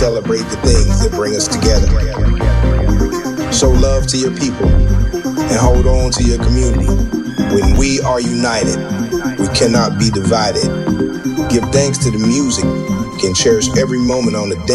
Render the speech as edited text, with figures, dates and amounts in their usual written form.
celebrate the things that bring us together. Show love to your people and hold on to your community. When we are united, we cannot be divided. Give thanks to the music and cherish every moment on the